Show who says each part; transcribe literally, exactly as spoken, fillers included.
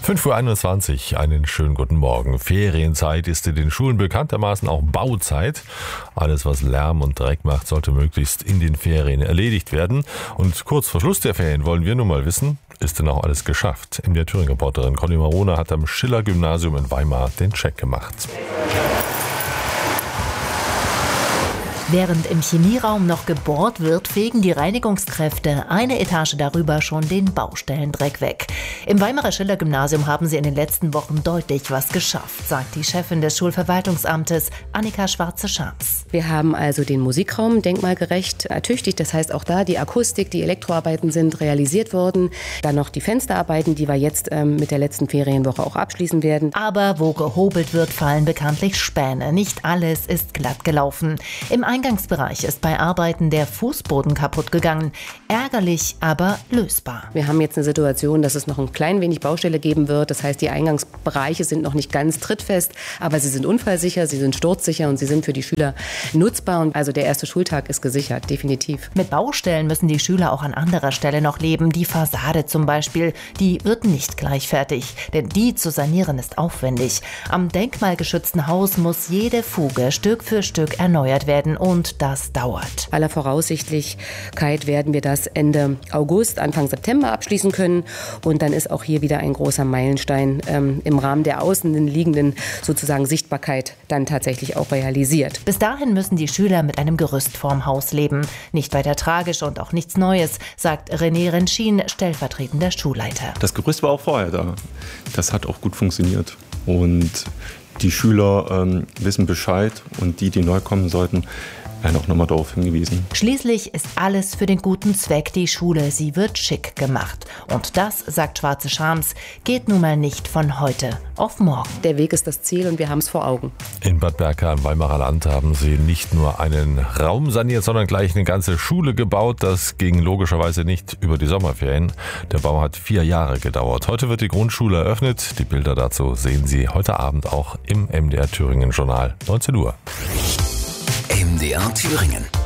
Speaker 1: fünf Uhr einundzwanzig, einen schönen guten Morgen. Ferienzeit ist in den Schulen bekanntermaßen auch Bauzeit. Alles, was Lärm und Dreck macht, sollte möglichst in den Ferien erledigt werden. Und kurz vor Schluss der Ferien wollen wir nun mal wissen, ist denn auch alles geschafft? M D R Thüringen-Reporterin Conny Marona hat am Schiller-Gymnasium in Weimar den Check gemacht.
Speaker 2: Während im Chemieraum noch gebohrt wird, fegen die Reinigungskräfte eine Etage darüber schon den Baustellendreck weg. Im Weimarer Schiller-Gymnasium haben sie in den letzten Wochen deutlich was geschafft, sagt die Chefin des Schulverwaltungsamtes, Annika Schwarze-Schams.
Speaker 3: Wir haben also den Musikraum denkmalgerecht ertüchtigt. Das heißt, auch da die Akustik, die Elektroarbeiten sind realisiert worden. Dann noch die Fensterarbeiten, die wir jetzt ähm, mit der letzten Ferienwoche auch abschließen werden.
Speaker 2: Aber wo gehobelt wird, fallen bekanntlich Späne. Nicht alles ist glatt gelaufen. Im Eingangsbereich ist bei Arbeiten der Fußboden kaputt gegangen. Ärgerlich, aber lösbar.
Speaker 3: Wir haben jetzt eine Situation, dass es noch ein klein wenig Baustelle geben wird. Das heißt, die Eingangsbereiche sind noch nicht ganz trittfest, aber sie sind unfallsicher, sie sind sturzsicher und sie sind für die Schüler nutzbar. Und also der erste Schultag ist gesichert, definitiv.
Speaker 2: Mit Baustellen müssen die Schüler auch an anderer Stelle noch leben. Die Fassade zum Beispiel, die wird nicht gleich fertig, denn die zu sanieren ist aufwendig. Am denkmalgeschützten Haus muss jede Fuge Stück für Stück erneuert werden und das dauert.
Speaker 3: Aller Voraussichtlichkeit werden wir das Ende August, Anfang September abschließen können. Und dann ist auch hier wieder ein großer Meilenstein ähm, im Rahmen der außen liegenden sozusagen Sichtbarkeit dann tatsächlich auch realisiert.
Speaker 2: Bis dahin müssen die Schüler mit einem Gerüst vorm Haus leben. Nicht weiter tragisch und auch nichts Neues, sagt René Rentschin, stellvertretender Schulleiter.
Speaker 4: Das Gerüst war auch vorher da. Das hat auch gut funktioniert. Und die Schüler ähm, wissen Bescheid und die, die neu kommen sollten, werden auch nochmal darauf hingewiesen.
Speaker 2: Schließlich ist alles für den guten Zweck. Die Schule, sie wird schick gemacht. Und das, sagt Schwarze-Schams, geht nun mal nicht von heute auf morgen.
Speaker 3: Der Weg ist das Ziel und wir haben es vor Augen.
Speaker 1: In Bad Berka im Weimarer Land haben sie nicht nur einen Raum saniert, sondern gleich eine ganze Schule gebaut. Das ging logischerweise nicht über die Sommerferien. Der Bau hat vier Jahre gedauert. Heute wird die Grundschule eröffnet. Die Bilder dazu sehen Sie heute Abend auch im M D R Thüringen Journal, neunzehn Uhr.
Speaker 5: M D R Thüringen.